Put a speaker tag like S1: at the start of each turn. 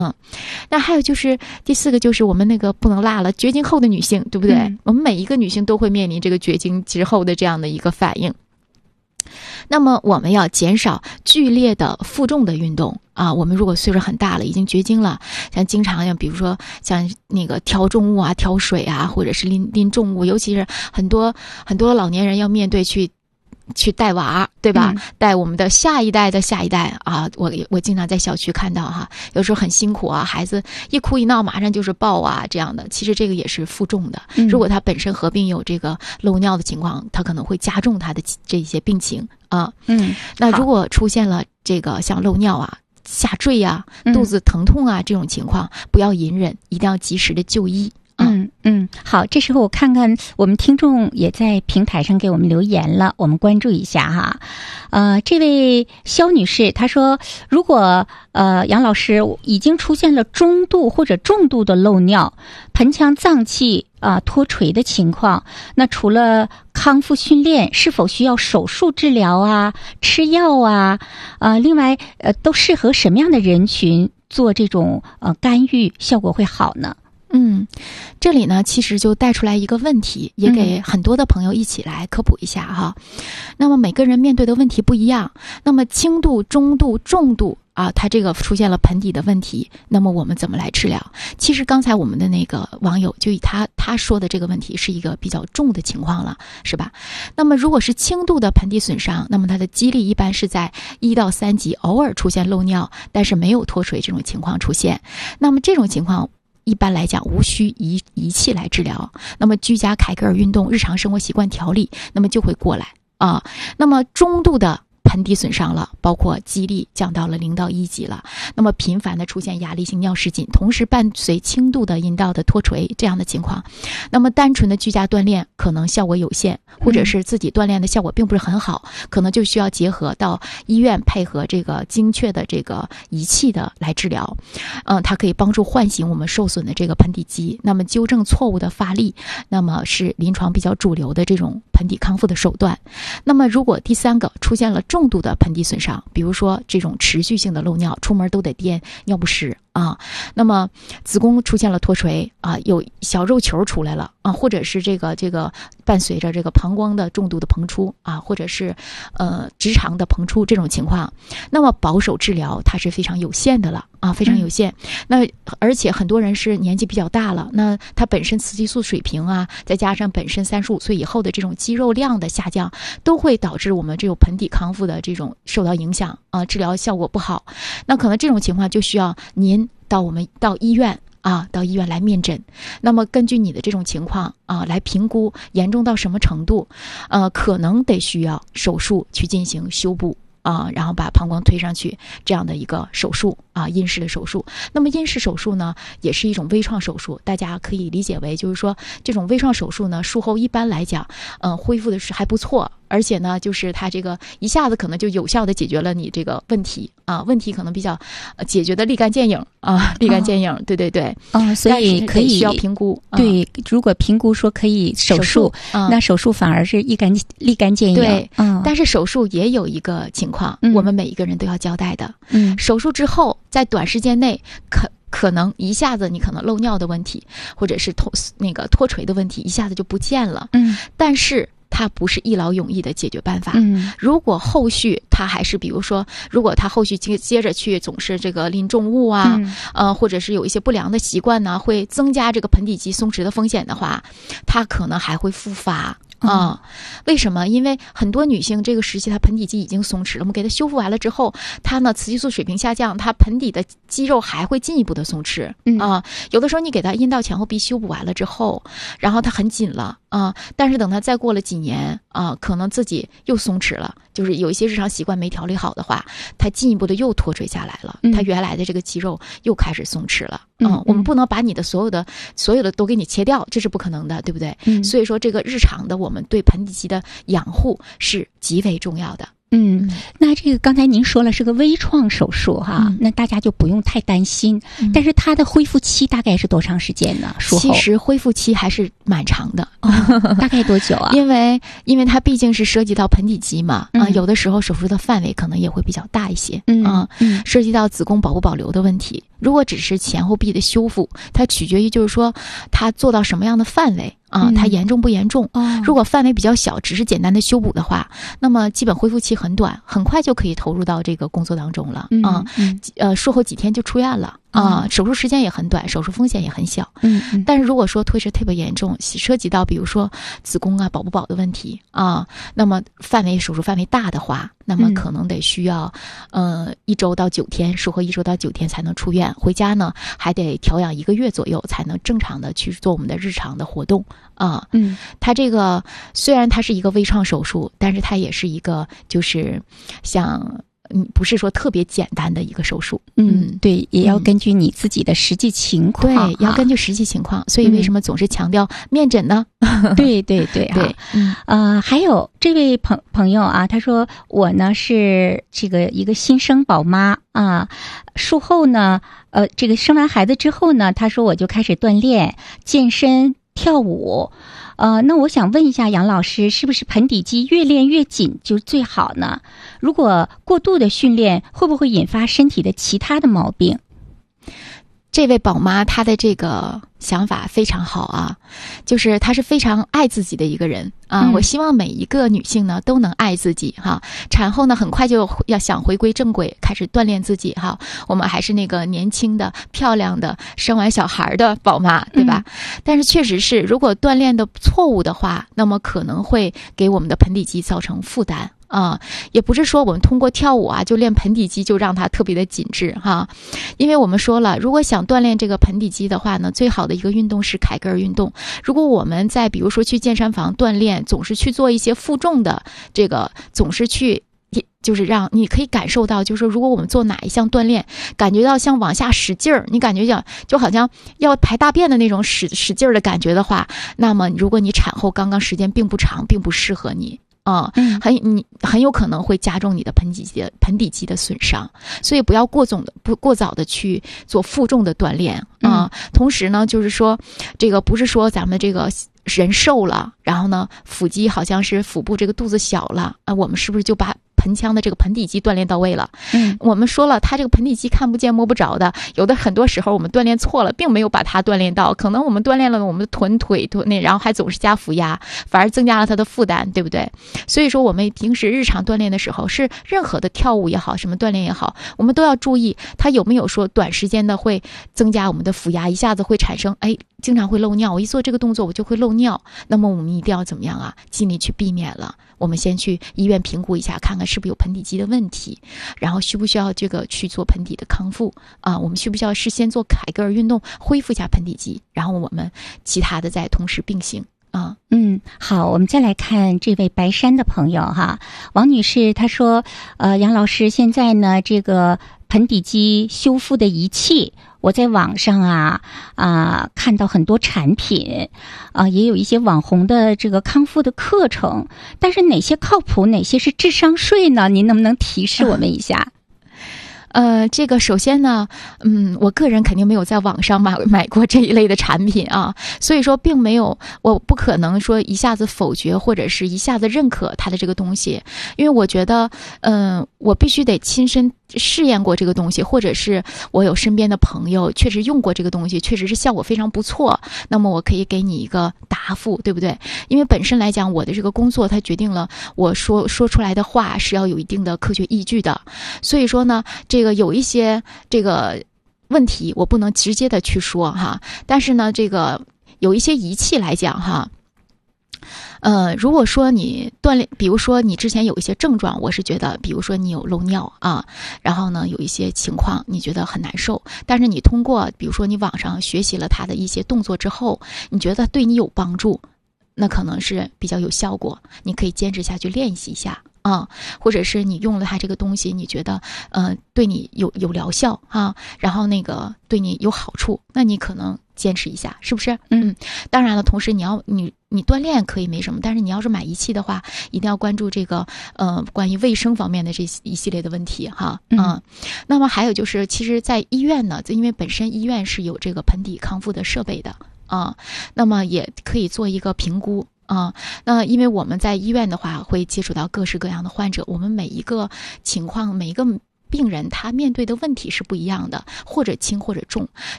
S1: 那还有就是第4个，就是我们那个不能落了，绝经后的女性，对不对？我们每一个女性都会面临这个绝经之后的这样的一个反应。那么我们要减少剧烈的负重的运动啊。我们如果岁数很大了，已经绝经了，像经常比如说像那个挑重物啊、挑水啊，或者是拎重物，尤其是很多老年人要面对去带娃，对吧？带我们的下一代的下一代啊！我经常在小区看到哈，有时候很辛苦啊，孩子一哭一闹马上就是抱啊这样的。其实这个也是负重的，如果他本身合并有这个漏尿的情况，他可能会加重他的这些病情啊。那如果出现了这个像漏尿啊、下坠啊、肚子疼痛啊这种情况，不要隐忍，一定要及时的就医。
S2: 好，这时候我看看我们听众也在平台上给我们留言了，我们关注一下哈。这位肖女士她说，如果杨老师已经出现了中度或者重度的漏尿、盆腔脏器脱垂的情况，那除了康复训练，是否需要手术治疗啊、吃药啊？另外都适合什么样的人群做这种干预，效果会好呢？
S1: 这里呢其实就带出来一个问题，也给很多的朋友一起来科普一下哈。那么每个人面对的问题不一样，那么轻度、中度、重度他这个出现了盆底的问题，那么我们怎么来治疗？其实刚才我们的那个网友就以他说的这个问题是一个比较重的情况了，是吧？那么如果是轻度的盆底损伤，那么它的肌力一般是在1到3级，偶尔出现漏尿，但是没有脱垂这种情况出现。那么这种情况一般来讲无需仪器来治疗，那么居家凯格尔运动、日常生活习惯调理，那么就会过来啊。那么中度的盆底损伤了，包括肌力降到了0到1级了，那么频繁的出现压力性尿失禁，同时伴随轻度的阴道的脱垂这样的情况，那么单纯的居家锻炼可能效果有限，或者是自己锻炼的效果并不是很好，可能就需要结合到医院配合这个精确的这个仪器的来治疗。它可以帮助唤醒我们受损的这个盆底肌，那么纠正错误的发力，那么是临床比较主流的这种盆底康复的手段。那么如果第3个出现了重度的盆底损伤，比如说这种持续性的漏尿，出门都得垫尿不湿那么子宫出现了脱垂有小肉球出来了或者是这个伴随着这个膀胱的重度的膨出或者是直肠的膨出这种情况，那么保守治疗它是非常有限的了非常有限。那而且很多人是年纪比较大了，那他本身雌激素水平再加上本身35岁以后的这种肌肉量的下降，都会导致我们这种盆底康复的这种受到影响治疗效果不好。那可能这种情况就需要您到医院到医院来面诊，那么根据你的这种情况来评估严重到什么程度，可能得需要手术去进行修补然后把膀胱推上去这样的一个手术阴式的手术。那么阴式手术呢也是一种微创手术，大家可以理解为就是说这种微创手术呢术后一般来讲恢复的是还不错，而且呢就是它这个一下子可能就有效的解决了你这个问题问题可能比较解决的立竿见影立竿见影对对对
S2: 所以可以
S1: 需要评估
S2: 对，如果评估说可以手术那手术反而是立竿见影
S1: 对但是手术也有一个情况我们每一个人都要交代的手术之后在短时间内可能一下子你可能漏尿的问题或者是脱垂的问题一下子就不见了但是它不是一劳永逸的解决办法如果后续它还是比如说如果它后续接着去总是这个拎重物或者是有一些不良的习惯呢会增加这个盆底肌松弛的风险的话，它可能还会复发为什么？因为很多女性这个时期她盆底肌已经松弛了，我们给她修复完了之后，她呢雌激素水平下降，她盆底的肌肉还会进一步的松弛有的时候你给她阴道前后壁修补完了之后，然后她很紧了但是等她再过了几年可能自己又松弛了，就是有一些日常习惯没调理好的话，她进一步的又脱垂下来了，她原来的这个肌肉又开始松弛了我们不能把你的所有的都给你切掉，这是不可能的，对不对所以说这个日常的我们对盆底肌的养护是极为重要的
S2: 那这个刚才您说了是个微创手术那大家就不用太担心但是它的恢复期大概是多长时间呢？术后
S1: 其实恢复期还是蛮长的
S2: 大概多久
S1: 因为它毕竟是涉及到盆底肌嘛有的时候手术的范围可能也会比较大一些涉及到子宫保不保留的问题， 如果只是前后壁的修复，它取决于就是说它做到什么样的范围啊，它严重不严重。如果范围比较小，只是简单的修补的话，那么基本恢复期很短，很快就可以投入到这个工作当中了啊。术后几天就出院了啊，手术时间也很短，手术风险也很小。但是如果说退市特别严重，涉及到比如说子宫啊保不保的问题啊，那么手术范围大的话，那么可能得需要1周到9天，术后1周到9天才能出院，回家呢还得调养1个月左右，才能正常的去做我们的日常的活动啊。它这个虽然它是一个微创手术，但是它也是一个就是像不是说特别简单的一个手术。
S2: 对，也要根据你自己的实际情况，
S1: 对，要根据实际情况。所以为什么总是强调面诊呢？
S2: 对对对
S1: 对，
S2: 还有这位朋友啊，他说我呢是这个一个新生宝妈啊，术后呢，这个生完孩子之后呢，他说我就开始锻炼、健身、跳舞。那我想问一下杨老师，是不是盆底肌越练越紧就最好呢？如果过度的训练，会不会引发身体的其他的毛病？
S1: 这位宝妈她的这个想法非常好啊，就是她是非常爱自己的一个人啊。我希望每一个女性呢都能爱自己哈。产后呢很快就要想回归正轨，开始锻炼自己哈。我们还是那个年轻的、漂亮的、生完小孩的宝妈，对吧？但是确实是，如果锻炼的错误的话，那么可能会给我们的盆底肌造成负担。也不是说我们通过跳舞啊就练盆底肌就让它特别的紧致哈，因为我们说了，如果想锻炼这个盆底肌的话呢，最好的一个运动是凯格尔运动。如果我们在比如说去健身房锻炼，总是去做一些负重的这个，总是去就是让你可以感受到，就是如果我们做哪一项锻炼，感觉到像往下使劲儿，你感觉就好像要排大便的那种使劲儿的感觉的话，那么如果你产后刚刚时间并不长，并不适合你。很有可能会加重你的盆底肌的损伤，所以不要过早的去做负重的锻炼啊。同时呢，就是说这个不是说咱们这个人瘦了，然后呢腹肌好像是腹部这个肚子小了啊，我们是不是就把盆腔的这个盆底肌锻炼到位了？我们说了，它这个盆底肌看不见摸不着的，很多时候我们锻炼错了，并没有把它锻炼到，可能我们锻炼了我们的腿然后还总是加腹压，反而增加了它的负担，对不对？所以说我们平时日常锻炼的时候，是任何的跳舞也好，什么锻炼也好，我们都要注意它有没有说短时间的会增加我们的腹压，一下子会产生经常会漏尿，我一做这个动作我就会漏尿，那么我们一定要怎么样啊？尽力去避免了。我们先去医院评估一下，看看是不是有盆底肌的问题，然后需不需要这个去做盆底的康复啊？我们需不需要事先做凯格尔运动恢复一下盆底肌，然后我们其他的再同时并行啊。
S2: 好，我们再来看这位白山的朋友哈，王女士她说，杨老师，现在呢这个盆底肌修复的仪器，我在网上看到很多产品也有一些网红的这个康复的课程，但是哪些靠谱，哪些是智商税呢？您能不能提示我们一下？
S1: 这个首先呢，我个人肯定没有在网上买过这一类的产品啊，所以说并没有，我不可能说一下子否决或者是一下子认可它的这个东西，因为我觉得，我必须得亲身试验过这个东西，或者是我有身边的朋友确实用过这个东西，确实是效果非常不错，那么我可以给你一个答复，对不对？因为本身来讲，我的这个工作它决定了我说出来的话是要有一定的科学依据的，所以说呢，这个有一些这个问题我不能直接的去说哈，但是呢，这个有一些仪器来讲哈。如果说你锻炼，比如说你之前有一些症状，我是觉得，比如说你有漏尿啊，然后呢有一些情况你觉得很难受，但是你通过比如说你网上学习了它的一些动作之后，你觉得对你有帮助，那可能是比较有效果，你可以坚持下去练习一下啊，或者是你用了它这个东西，你觉得对你有疗效啊，然后那个对你有好处，那你可能坚持一下，是不是？当然了，同时你锻炼可以没什么，但是你要是买仪器的话，一定要关注这个关于卫生方面的这一系列的问题哈。那么还有就是，其实，在医院呢，因为本身医院是有这个盆底康复的设备的啊，那么也可以做一个评估。那因为我们在医院的话，会接触到各式各样的患者，我们每一个情况、每一个病人他面对的问题是不一样的，或者轻或者重。